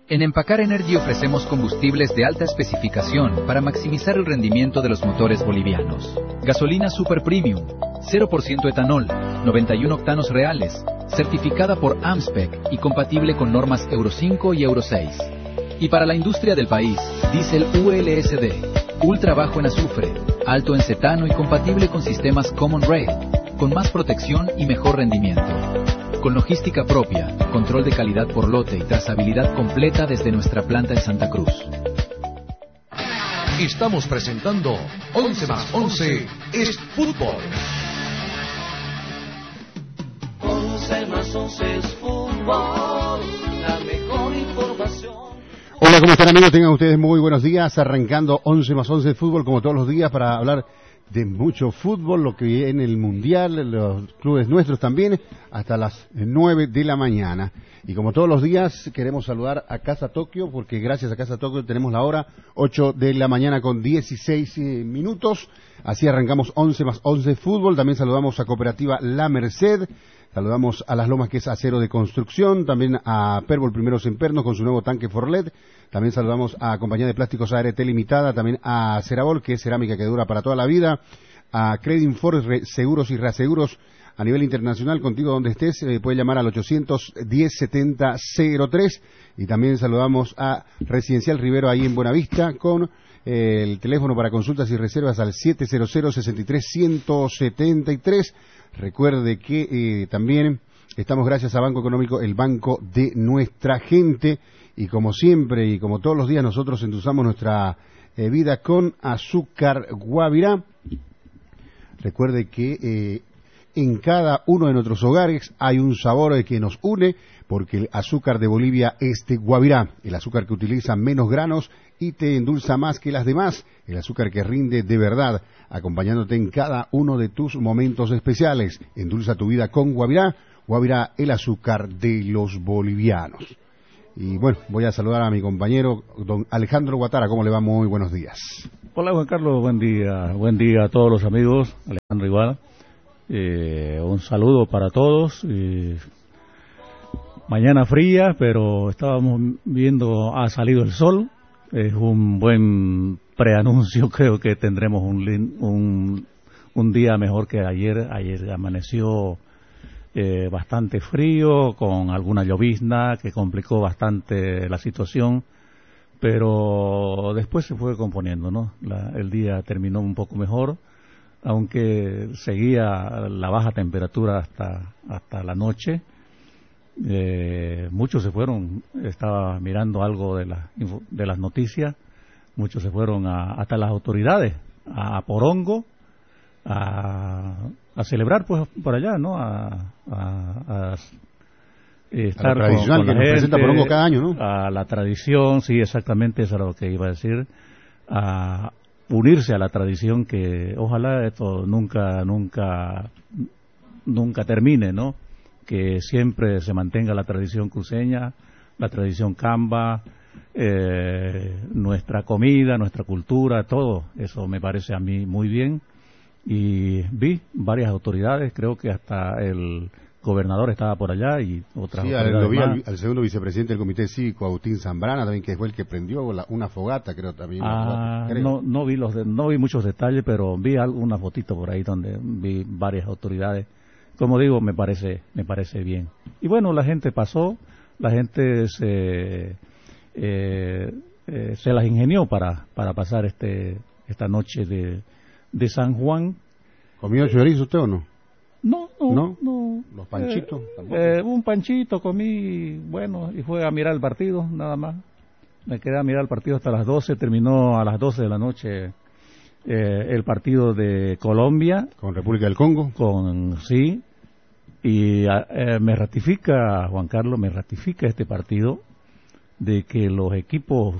En Empacar Energy ofrecemos combustibles de alta especificación para maximizar el rendimiento de los motores bolivianos. Gasolina Super Premium, 0% etanol, 91 octanos reales, certificada por AMSPEC y compatible con normas Euro 5 y Euro 6. Y para la industria del país, diésel ULSD, ultra bajo en azufre, alto en cetano y compatible con sistemas Common Rail, con más protección y mejor rendimiento. Con logística propia, control de calidad por lote y trazabilidad completa desde nuestra planta en Santa Cruz. Estamos presentando 11 más 11 es fútbol. 11 más 11 es fútbol, la mejor información. Hola, ¿cómo están, amigos? Tengan ustedes muy buenos días, arrancando 11 más 11 de fútbol como todos los días para hablar de mucho fútbol, lo que viene el Mundial, los clubes nuestros también, hasta las 9 de la mañana. Y como todos los días, queremos saludar a Casa Tokio, porque gracias a Casa Tokio tenemos la hora 8 de la mañana con 16 minutos. Así arrancamos 11 más 11 fútbol. También saludamos a Cooperativa La Merced. Saludamos a Las Lomas, que es acero de construcción, también a Perbol Primeros en Pernos con su nuevo tanque Forlet. También saludamos a Compañía de Plásticos ART Limitada, también a Cerabol, que es cerámica que dura para toda la vida, a Credinfor Seguros y Reaseguros a nivel internacional. Contigo donde estés, puedes llamar al 810-7003. Y también saludamos a Residencial Rivero ahí en Buenavista con el teléfono para consultas y reservas al 700-63-173. Recuerde que también estamos gracias a Banco Económico, el banco de nuestra gente. Y como siempre y como todos los días, nosotros endulzamos nuestra vida con azúcar Guavirá. Recuerde que en cada uno de nuestros hogares hay un sabor que nos une, porque el azúcar de Bolivia es de Guavirá, el azúcar que utiliza menos granos y te endulza más que las demás, el azúcar que rinde de verdad, acompañándote en cada uno de tus momentos especiales. Endulza tu vida con Guavirá, Guavirá, el azúcar de los bolivianos. Y bueno, voy a saludar a mi compañero, don Alejandro Guatara. ¿Cómo le va? Muy buenos días. Hola, Juan Carlos, buen día a todos los amigos, Alejandro igual. Un saludo para todos. Mañana fría, pero estábamos viendo, ha salido el sol. Es un buen preanuncio, creo que tendremos un día mejor que ayer. Ayer amaneció bastante frío, con alguna llovizna que complicó bastante la situación, pero después se fue componiendo, ¿no? El día terminó un poco mejor, aunque seguía la baja temperatura hasta la noche. Muchos se fueron, estaba mirando algo de las noticias, muchos se fueron hasta las autoridades, a Porongo, a celebrar pues por allá, ¿no? A estar a la tradicional con la que nos presenta Porongo cada año, ¿no? A la tradición, sí, exactamente, eso era lo que iba a decir, a unirse a la tradición, que ojalá esto nunca termine, ¿no? Que siempre se mantenga la tradición cruceña, la tradición camba, nuestra comida, nuestra cultura, todo eso me parece a mí muy bien. Y vi varias autoridades, creo que hasta el gobernador estaba por allá y otras autoridades lo vi más. al segundo vicepresidente del Comité Cívico, Agustín Zambrana, también, que fue el que prendió una fogata, creo también. Creo. No vi muchos detalles, pero vi algunas fotitos por ahí donde vi varias autoridades. Como digo, me parece bien. Y bueno, la gente pasó, la gente se las ingenió para pasar esta noche de San Juan. ¿Comió chorizo usted o no? No. ¿Los panchitos? Un panchito comí, bueno, y fue a mirar el partido, nada más. Me quedé a mirar el partido hasta las 12, terminó a las 12 de la noche el partido de Colombia. ¿Con República del Congo? Sí, y me ratifica, Juan Carlos, este partido de que los equipos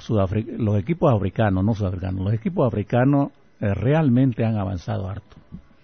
africanos realmente han avanzado harto.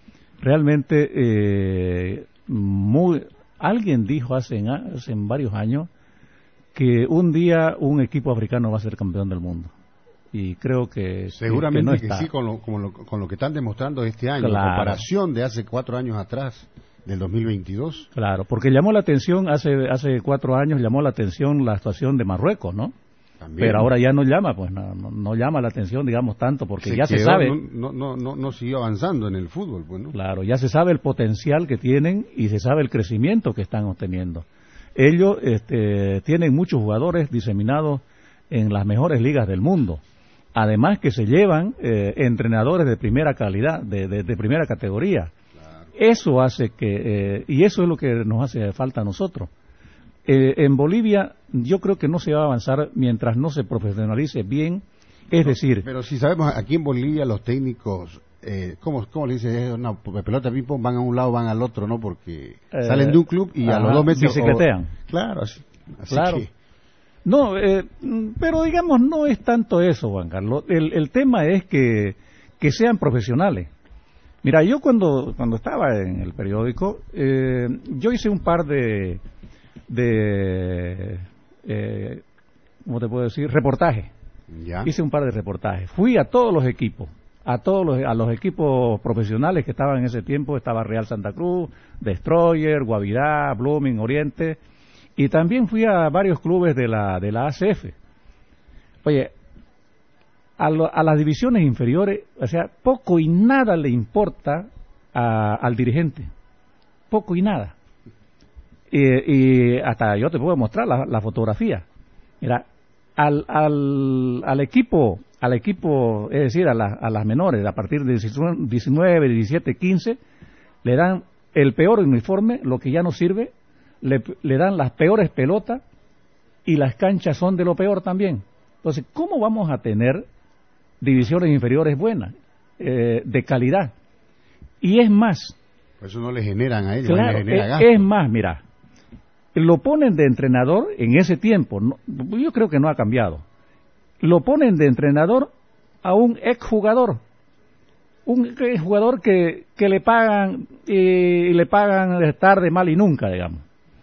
Realmente, alguien dijo hace varios años que un día un equipo africano va a ser campeón del mundo. Y creo que seguramente que no está. Sí, con lo que están demostrando este año, claro. En comparación de hace 4 años atrás, del 2022. Claro, porque llamó la atención, hace 4 años llamó la atención la actuación de Marruecos, ¿no? También. Pero ahora ya no llama, pues no llama la atención, digamos, tanto, porque ya se quedó, sabe. No siguió avanzando en el fútbol, pues, ¿no? Claro, ya se sabe el potencial que tienen y se sabe el crecimiento que están obteniendo. Ellos tienen muchos jugadores diseminados en las mejores ligas del mundo. Además que se llevan entrenadores de primera calidad, de primera categoría. Claro. Eso hace que, y eso es lo que nos hace falta a nosotros. En Bolivia yo creo que no se va a avanzar mientras no se profesionalice bien, es decir... Pero si sabemos, aquí en Bolivia los técnicos, ¿cómo le dices? Es una pelota de ping-pong, van a un lado, van al otro, ¿no? Porque salen de un club y a los 2 meses... Bicicletean. Claro, así claro. Que... No, pero digamos, no es tanto eso, Juan Carlos. El tema es que sean profesionales. Mira, yo cuando estaba en el periódico, yo hice un par de ¿cómo te puedo decir? Reportajes. ¿Ya? Hice un par de reportajes. Fui a todos los equipos, a los equipos profesionales que estaban en ese tiempo. Estaba Real Santa Cruz, Destroyer, Guavirá, Blooming, Oriente, y también fui a varios clubes de la ACF. Oye, a las divisiones inferiores, o sea, poco y nada le importa al dirigente, poco y nada. Y hasta yo te puedo mostrar la fotografía. Mira, al equipo, es decir, a las menores, a partir de 19, 17, 15, le dan el peor uniforme, lo que ya no sirve, le dan las peores pelotas y las canchas son de lo peor también. Entonces, ¿cómo vamos a tener divisiones inferiores buenas, de calidad? Y es más... Por eso no le generan a ellos, claro, le genera gasto. Es más, mira, lo ponen de entrenador en ese tiempo, yo creo que no ha cambiado. Lo ponen de entrenador a un exjugador. Un exjugador que le pagan y le pagan tarde, mal y nunca, digamos.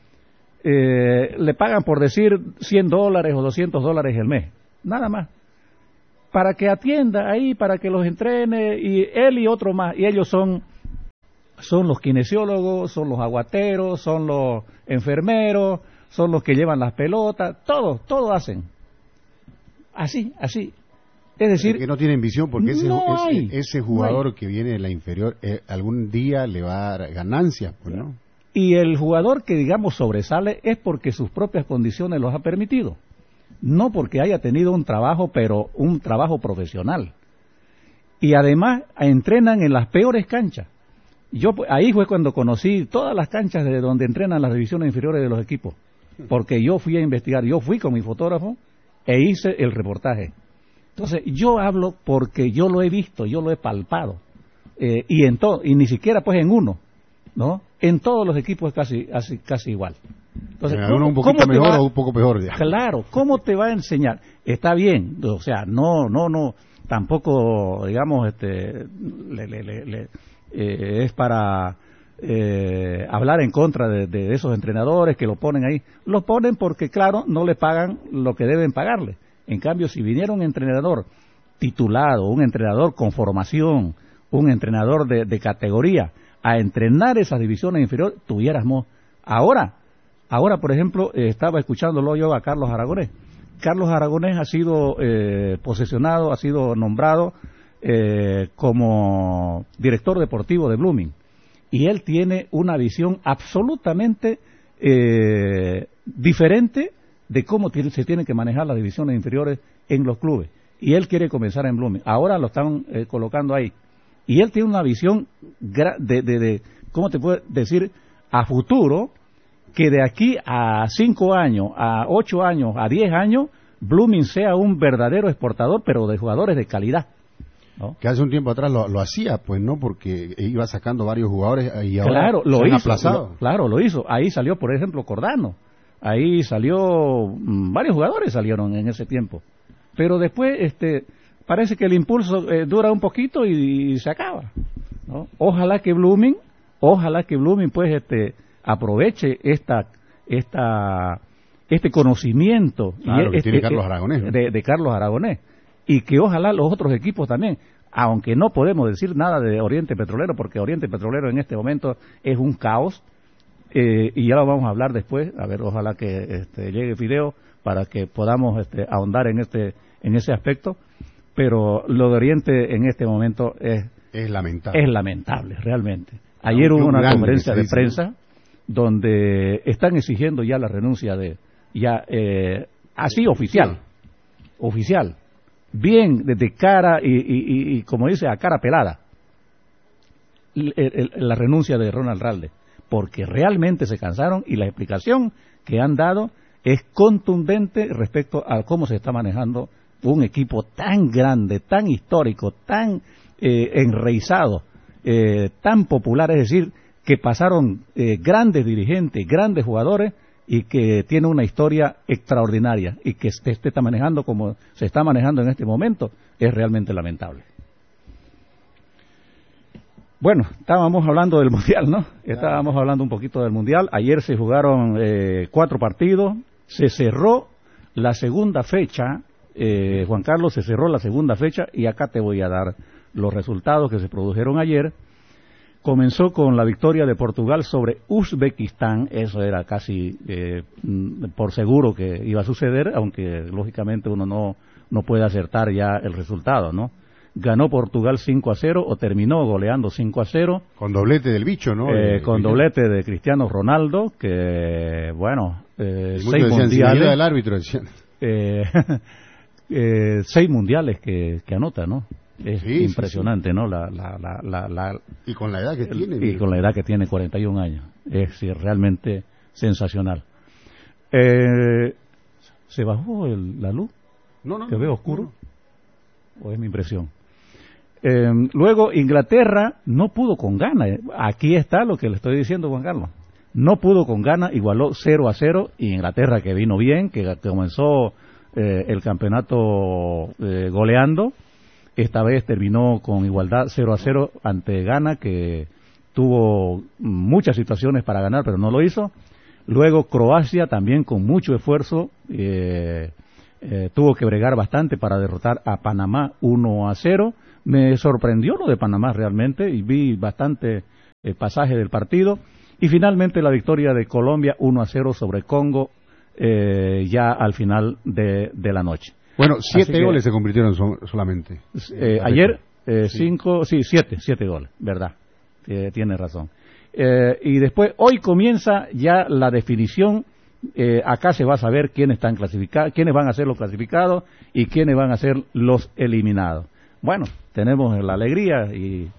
Le pagan por decir $100 o $200 el mes, nada más, para que atienda ahí, para que los entrene, y él y otro más, y ellos son los kinesiólogos, son los aguateros, son los enfermeros, son los que llevan las pelotas, todo hacen así. Es decir, que no tienen visión, porque ese jugador no que viene de la inferior algún día le va a dar ganancias, pues, ¿no? Y el jugador que, digamos, sobresale es porque sus propias condiciones los ha permitido, no porque haya tenido un trabajo, pero un trabajo profesional. Y además entrenan en las peores canchas. Yo ahí fue cuando conocí todas las canchas de donde entrenan las divisiones inferiores de los equipos, porque yo fui a investigar, yo fui con mi fotógrafo e hice el reportaje. Entonces yo hablo porque yo lo he visto, yo lo he palpado, y ni siquiera pues en uno, ¿no? En todos los equipos es casi igual. Entonces, uno un poquito mejor o un poco peor, ya. Claro, ¿cómo te va a enseñar? Está bien, o sea, no, tampoco, digamos, es para hablar en contra de esos entrenadores que lo ponen ahí. Lo ponen porque, claro, no le pagan lo que deben pagarle. En cambio, si viniera un entrenador titulado, un entrenador con formación, un entrenador de categoría, a entrenar esas divisiones inferiores, tuviéramos... Ahora, por ejemplo, estaba escuchándolo yo a Carlos Aragonés. Carlos Aragonés ha sido posesionado, ha sido nombrado como director deportivo de Blooming, y él tiene una visión absolutamente diferente de cómo se tienen que manejar las divisiones inferiores en los clubes, y él quiere comenzar en Blooming. Ahora lo están colocando ahí, y él tiene una visión de ¿cómo te puedo decir?, a futuro, que de aquí a 5 años, a 8 años, a 10 años, Blooming sea un verdadero exportador, pero de jugadores de calidad, ¿no? Que hace un tiempo atrás lo hacía, pues, ¿no? Porque iba sacando varios jugadores y ahora claro, lo hizo, aplazado. Claro, lo hizo. Ahí salió, por ejemplo, Cordano. Ahí salió, varios jugadores salieron en ese tiempo. Pero después, parece que el impulso dura un poquito y se acaba, ¿no? Ojalá que Blooming, pues, aproveche este conocimiento, claro, que tiene Carlos Aragonés, ¿no? de Carlos Aragonés, y que ojalá los otros equipos también, aunque no podemos decir nada de Oriente Petrolero, porque Oriente Petrolero en este momento es un caos, y ya lo vamos a hablar después, a ver, ojalá que llegue Fideo para que podamos ahondar en ese aspecto, pero lo de Oriente en este momento es lamentable, realmente. Ayer hubo una conferencia de prensa donde están exigiendo ya la renuncia así oficial, bien de cara y como dice, a cara pelada, la renuncia de Ronald Ralde, porque realmente se cansaron y la explicación que han dado es contundente respecto a cómo se está manejando un equipo tan grande, tan histórico, tan enraizado, tan popular, es decir, que pasaron grandes dirigentes, grandes jugadores y que tiene una historia extraordinaria y que se está manejando como se está manejando en este momento es realmente lamentable. Bueno, estábamos hablando del Mundial, ¿no? Estábamos hablando un poquito del Mundial. Ayer se jugaron 4 partidos, se cerró la segunda fecha, Juan Carlos, se cerró la segunda fecha y acá te voy a dar los resultados que se produjeron ayer. Comenzó con la victoria de Portugal sobre Uzbekistán, eso era casi por seguro que iba a suceder, aunque lógicamente uno no puede acertar ya el resultado, ¿no? Ganó Portugal 5-0 o terminó goleando 5-0. Con doblete del bicho, ¿no? Con doblete de Cristiano Ronaldo, que bueno, 6 mundiales. Del árbitro, decían. 6 mundiales que anota, ¿no? Es impresionante, ¿no? Y con la edad que tiene. Y con la edad que tiene, 41 años. Es realmente sensacional. ¿Se bajó la luz? No. ¿Te veo oscuro? ¿O es mi impresión? Luego, Inglaterra no pudo con Ghana. Aquí está lo que le estoy diciendo, Juan Carlos. No pudo con Ghana, igualó 0-0. Y Inglaterra, que vino bien, que comenzó el campeonato goleando, esta vez terminó con igualdad 0-0 ante Ghana, que tuvo muchas situaciones para ganar, pero no lo hizo. Luego Croacia, también con mucho esfuerzo, tuvo que bregar bastante para derrotar a Panamá 1-0. Me sorprendió lo de Panamá realmente, y vi bastante pasaje del partido. Y finalmente la victoria de Colombia 1-0 sobre Congo, ya al final de la noche. Bueno, 7 goles se convirtieron solamente. Ayer, 7 goles, verdad, tiene razón. Y después, hoy comienza ya la definición, acá se va a saber quiénes están clasificados, quiénes van a ser los clasificados y quiénes van a ser los eliminados. Bueno, tenemos la alegría y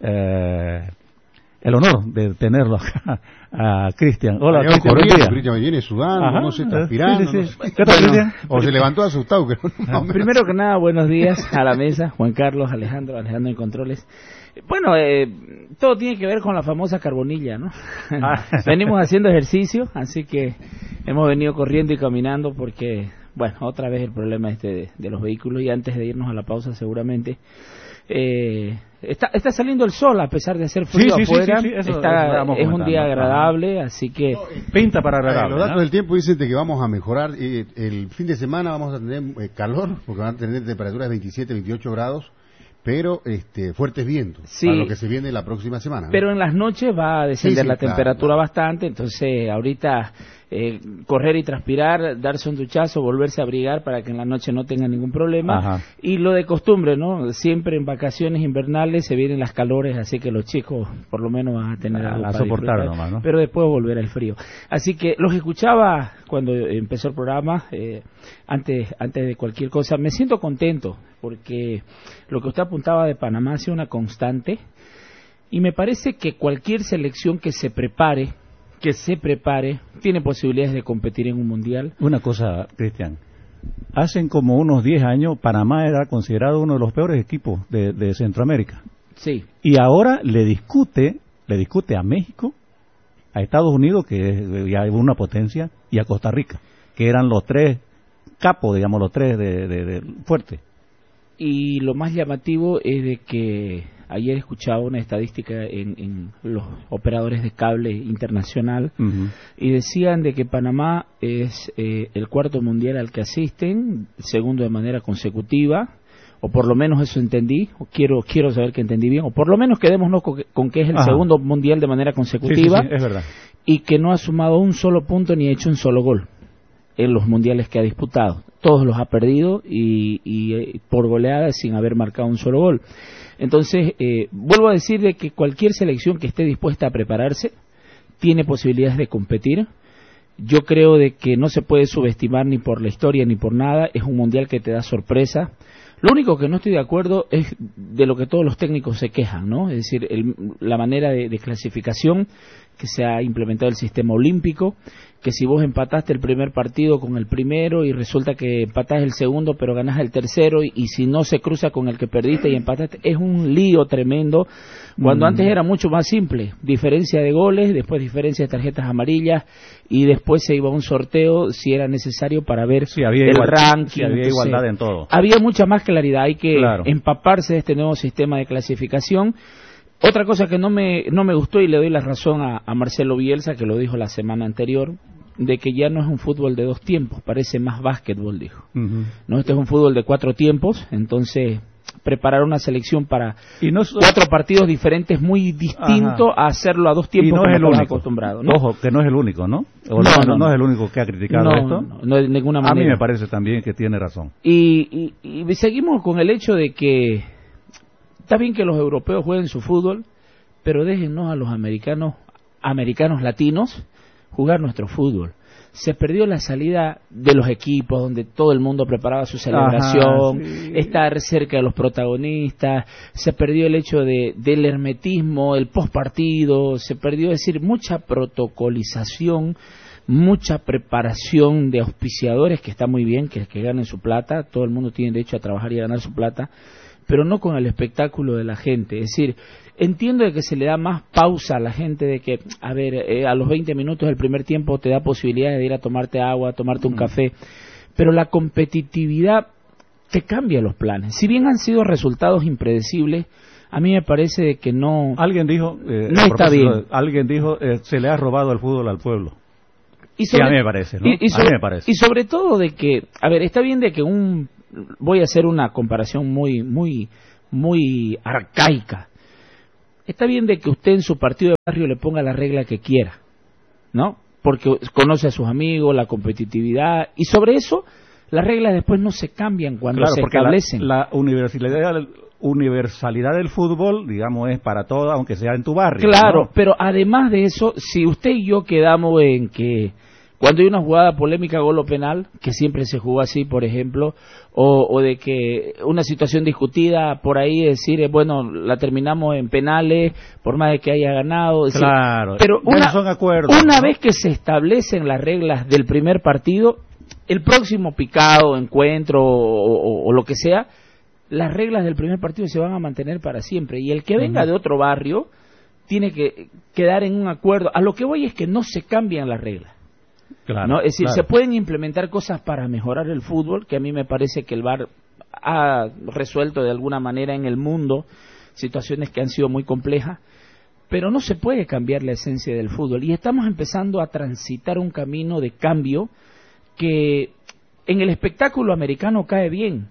el honor de tenerlo acá a Cristian. Hola, Cristian. Cristian viene sudando, no se está transpirando. Sí. ¿Qué tal, Cristian? O se levantó asustado. Primero que nada, buenos días a la mesa, Juan Carlos, Alejandro en controles. Bueno, todo tiene que ver con la famosa carbonilla, ¿no? Venimos haciendo ejercicio, así que hemos venido corriendo y caminando porque, bueno, otra vez el problema de los vehículos, y antes de irnos a la pausa seguramente... Está saliendo el sol a pesar de hacer frío afuera. Es un día agradable, así que pinta para agradable. Los datos del tiempo dicen que vamos a mejorar. El fin de semana vamos a tener calor, porque van a tener temperaturas de 27, 28 grados, pero fuertes vientos, para lo que se viene la próxima semana, ¿no? Pero en las noches va a descender la temperatura bastante, entonces ahorita correr y transpirar, darse un duchazo, volverse a abrigar para que en la noche no tenga ningún problema. Ajá. Y lo de costumbre, ¿no? Siempre en vacaciones invernales se vienen las calores, así que los chicos por lo menos van a tener algo a soportar nomás, ¿no? Pero después volver al frío. Así que los escuchaba cuando empezó el programa, antes de cualquier cosa. Me siento contento porque lo que usted apuntaba de Panamá ha sido una constante, y me parece que cualquier selección que se prepare, tiene posibilidades de competir en un mundial. Una cosa, Cristian, hace como unos 10 años Panamá era considerado uno de los peores equipos de Centroamérica. Sí. Y ahora le discute a México, a Estados Unidos, que es ya una potencia, y a Costa Rica, que eran los 3 capos, digamos, los 3 de fuerte. Y lo más llamativo es de que ayer escuchaba una estadística en los operadores de cable internacional, y decían de que Panamá es el 4º mundial al que asisten, el segundo de manera consecutiva, o por lo menos eso entendí, o quiero saber que entendí bien, o por lo menos quedémonos con que es el segundo mundial de manera consecutiva. Sí, es verdad. y que no ha sumado un solo punto ni ha hecho un solo gol en los mundiales que ha disputado. Todos los ha perdido y por goleada sin haber marcado un solo gol. Entonces, vuelvo a decir de que cualquier selección que esté dispuesta a prepararse tiene posibilidades de competir. Yo creo de que no se puede subestimar ni por la historia ni por nada. Es un mundial que te da sorpresa. Lo único que no estoy de acuerdo es de lo que todos los técnicos se quejan, ¿no? Es decir, la manera de clasificación, que se ha implementado el sistema olímpico, que si vos empataste el primer partido con el primero y resulta que empatás el segundo pero ganás el tercero y si no se cruza con el que perdiste y empataste, es un lío tremendo, cuando antes era mucho más simple, diferencia de goles, después diferencia de tarjetas amarillas y después se iba a un sorteo si era necesario para ver el ranking. Sí, había igualdad en todo. Había mucha más claridad, hay que empaparse de este nuevo sistema de clasificación. Otra cosa que no me gustó, y le doy la razón a Marcelo Bielsa, que lo dijo la semana anterior, de que ya no es un fútbol de 2 tiempos, parece más básquetbol, dijo. No, este es un fútbol de 4 tiempos, entonces preparar una selección para 4 partidos diferentes muy distinto a hacerlo a 2 tiempos, y no es el único acostumbrado, ¿no? Ojo, que no es el único, ¿no? No es el único que ha criticado esto. No, de ninguna manera. A mí me parece también que tiene razón. Y seguimos con el hecho de que está bien que los europeos jueguen su fútbol, pero déjennos a los americanos latinos jugar nuestro fútbol. Se perdió la salida de los equipos donde todo el mundo preparaba su celebración, estar cerca de los protagonistas, se perdió el hecho del hermetismo, el postpartido, se perdió, es decir, mucha protocolización, mucha preparación de auspiciadores, que está muy bien, que ganen su plata, todo el mundo tiene derecho a trabajar y a ganar su plata, pero no con el espectáculo de la gente. Es decir, entiendo de que se le da más pausa a la gente, de que, a ver, a los 20 minutos del primer tiempo te da posibilidad de ir a tomarte agua, tomarte un café, pero la competitividad te cambia los planes. Si bien han sido resultados impredecibles, a mí me parece de que no... Alguien dijo, no está bien. Alguien dijo, se le ha robado el fútbol al pueblo. Y a mí me parece, ¿no? A mí me parece. Y sobre todo de que, a ver, está bien de que voy a hacer una comparación muy arcaica. Está bien de que usted en su partido de barrio le ponga la regla que quiera, ¿no? Porque conoce a sus amigos, la competitividad, y sobre eso las reglas después no se cambian cuando se establecen. La universalidad del fútbol, digamos, es para todo, aunque sea en tu barrio. Claro, ¿no? pero además de eso, si usted y yo quedamos en que cuando hay una jugada polémica, gol o penal, que siempre se jugó así, por ejemplo, o de que una situación discutida por ahí, decir, bueno, la terminamos en penales, por más de que haya ganado. Decir, claro, pero son acuerdos, una vez que se establecen las reglas del primer partido, el próximo picado, encuentro o lo que sea, las reglas del primer partido se van a mantener para siempre. Y el que venga de otro barrio tiene que quedar en un acuerdo. A lo que voy es que no se cambian las reglas. Claro, ¿no? Es decir, se pueden implementar cosas para mejorar el fútbol, que a mí me parece que el VAR ha resuelto de alguna manera en el mundo situaciones que han sido muy complejas, pero no se puede cambiar la esencia del fútbol. Y estamos empezando a transitar un camino de cambio que en el espectáculo americano cae bien.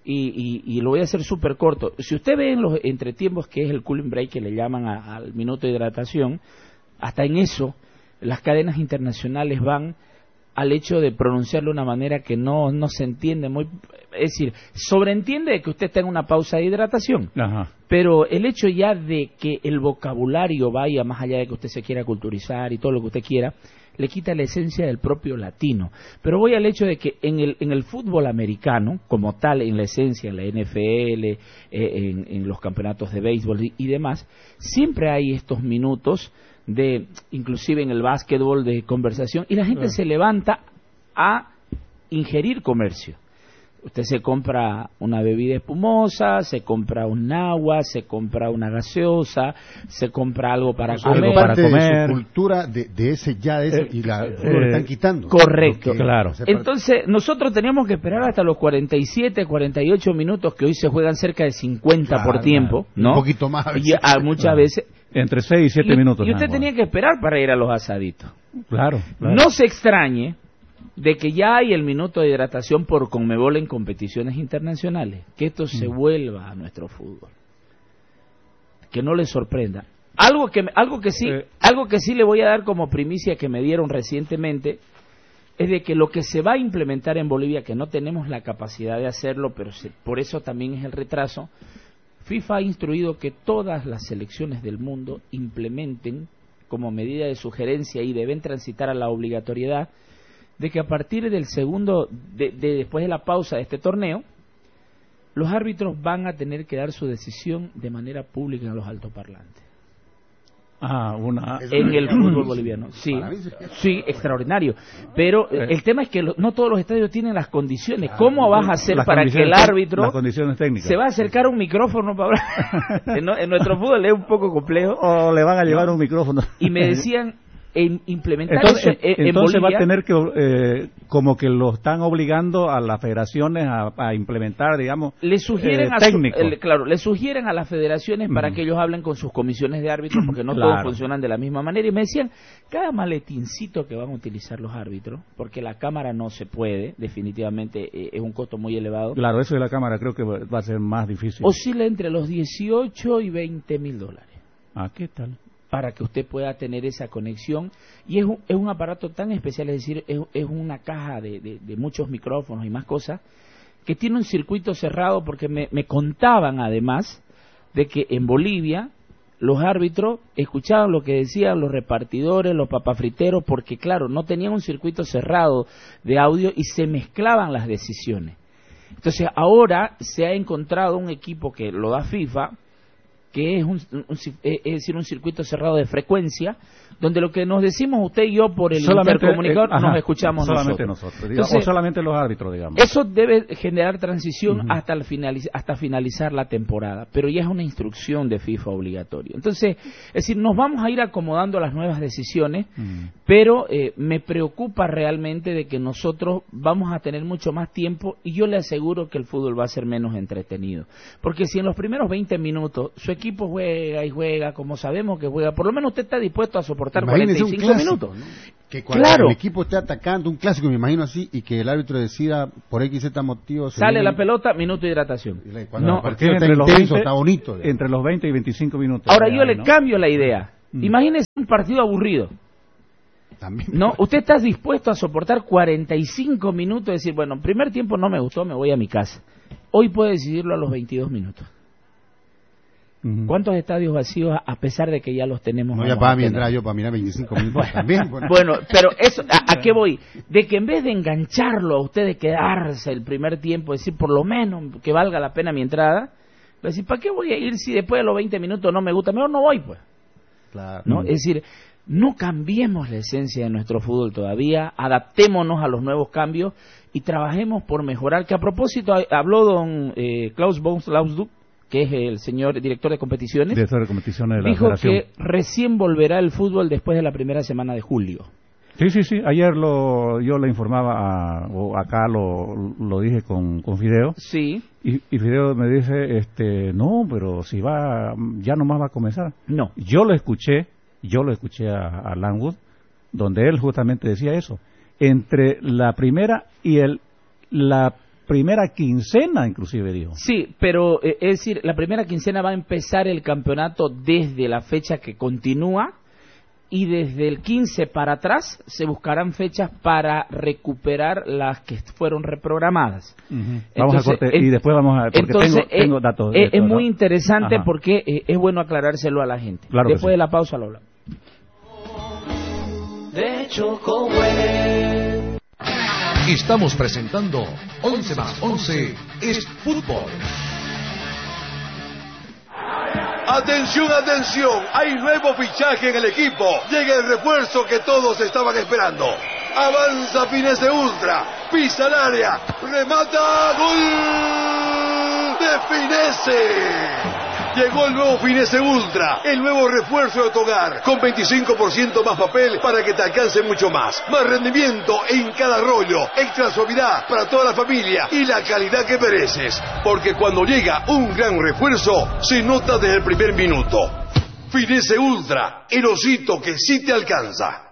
Y lo voy a hacer súper corto. Si usted ve en los entretiempos, que es el cooling break que le llaman al minuto de hidratación, hasta en eso las cadenas internacionales van al hecho de pronunciarlo de una manera que no se entiende muy, es decir, sobreentiende que usted tenga una pausa de hidratación, pero el hecho ya de que el vocabulario vaya más allá de que usted se quiera culturizar y todo lo que usted quiera, le quita la esencia del propio latino. Pero voy al hecho de que en el fútbol americano, como tal, en la esencia, en la NFL, en los campeonatos de béisbol y demás, siempre hay estos minutos de, inclusive en el básquetbol, de conversación, y la gente se levanta a ingerir comercio. Usted se compra una bebida espumosa, se compra un agua, se compra una gaseosa, se compra algo para comer. Algo para comer. De su cultura de ese y la lo están quitando. Correcto. Claro. Entonces, nosotros teníamos que esperar hasta los 47, 48 minutos, que hoy se juegan cerca de 50 por tiempo, ¿no? Un poquito más a veces. Y muchas veces. Entre 6 y 7 minutos. Y usted tenía que esperar para ir a los asaditos. Claro. No se extrañe de que ya hay el minuto de hidratación por Conmebol en competiciones internacionales, que esto se vuelva a nuestro fútbol. Que no les sorprenda. Algo que sí le voy a dar como primicia que me dieron recientemente es de que lo que se va a implementar en Bolivia, que no tenemos la capacidad de hacerlo, pero por eso también es el retraso, FIFA ha instruido que todas las selecciones del mundo implementen como medida de sugerencia y deben transitar a la obligatoriedad de que a partir del segundo, después de la pausa de este torneo, los árbitros van a tener que dar su decisión de manera pública en los altoparlantes. En el fútbol boliviano. Sí, extraordinario. Pero el tema es que no todos los estadios tienen las condiciones. ¿Cómo vas a hacer para que el árbitro las condiciones técnicas se va a acercar a un micrófono para hablar? En nuestro fútbol es un poco complejo. O le van a llevar un micrófono. Y me decían implementar entonces, eso en entonces Bolivia. va a tener que como que lo están obligando a las federaciones a implementar, digamos, le sugieren le sugieren a las federaciones para que ellos hablen con sus comisiones de árbitros, porque no todos funcionan de la misma manera, y me decían, cada maletincito que van a utilizar los árbitros, porque la cámara no se puede, definitivamente es un costo muy elevado. Claro, eso de la cámara creo que va a ser más difícil. Oscila entre los 18 y 20 mil dólares. ¿Qué tal? Para que usted pueda tener esa conexión, y es un aparato tan especial, es decir, es una caja de muchos micrófonos y más cosas, que tiene un circuito cerrado, porque me contaban además de que en Bolivia los árbitros escuchaban lo que decían los repartidores, los papafriteros, porque claro, no tenían un circuito cerrado de audio y se mezclaban las decisiones. Entonces ahora se ha encontrado un equipo que lo da FIFA, que es decir, un circuito cerrado de frecuencia, donde lo que nos decimos usted y yo por el intercomunicador nos escuchamos solamente nosotros. Entonces, o solamente los árbitros, digamos. Eso debe generar transición hasta finalizar la temporada, pero ya es una instrucción de FIFA obligatoria. Entonces, es decir, nos vamos a ir acomodando a las nuevas decisiones, pero me preocupa realmente de que nosotros vamos a tener mucho más tiempo, y yo le aseguro que el fútbol va a ser menos entretenido, porque si en los primeros 20 minutos su equipo juega y juega como sabemos que juega, por lo menos usted está dispuesto a soportar 45 minutos. ¿no? Que cuando el equipo esté atacando, un clásico me imagino así, y que el árbitro decida por X, Z motivo... Sale la pelota, minuto de hidratación. Cuando el partido está intenso, está bonito. Entre los 20 y 25 minutos. Ahora yo le cambio la idea. Imagínese un partido aburrido. También. No, usted está dispuesto a soportar 45 minutos y decir, bueno, en primer tiempo no me gustó, me voy a mi casa. Hoy puede decidirlo a los 22 minutos. ¿Cuántos estadios vacíos, a pesar de que ya los tenemos? No, ya para mí entrar yo para mirar 25 minutos también. Bueno, pero eso, ¿a qué voy? De que en vez de engancharlo a usted, de quedarse el primer tiempo, decir, por lo menos que valga la pena mi entrada, decir, ¿para qué voy a ir si después de los 20 minutos no me gusta? Mejor no voy, pues. Claro. ¿No? Es decir, no cambiemos la esencia de nuestro fútbol todavía, adaptémonos a los nuevos cambios y trabajemos por mejorar. Que a propósito, habló don Klaus Bones Lausduk, que es el señor director de competiciones, de la dijo Federación, que recién volverá el fútbol después de la primera semana de julio. Sí. Ayer yo le informaba, o acá lo dije con Fideo. Sí. Y Fideo me dice, no, pero si ya nomás va a comenzar. No. Yo lo escuché a Langwood, donde él justamente decía eso. Entre la primera y la primera quincena, inclusive dijo. Sí, pero es decir, la primera quincena va a empezar el campeonato desde la fecha que continúa, y desde el 15 para atrás se buscarán fechas para recuperar las que fueron reprogramadas. Vamos a corte y después vamos a... Porque entonces, tengo datos. Es muy interesante porque es bueno aclarárselo a la gente. Claro, después de la pausa lo hablamos. De Chocoweb. Estamos presentando 11 más 11 es fútbol. Atención, atención, hay nuevo fichaje en el equipo. Llega el refuerzo que todos estaban esperando. Avanza Finese Ultra, pisa el área, remata, ¡gol de Finese! Llegó el nuevo Finese Ultra, el nuevo refuerzo de tu hogar, con 25% más papel para que te alcance mucho más. Más rendimiento en cada rollo, extra suavidad para toda la familia y la calidad que mereces. Porque cuando llega un gran refuerzo, se nota desde el primer minuto. Finese Ultra, el osito que sí te alcanza.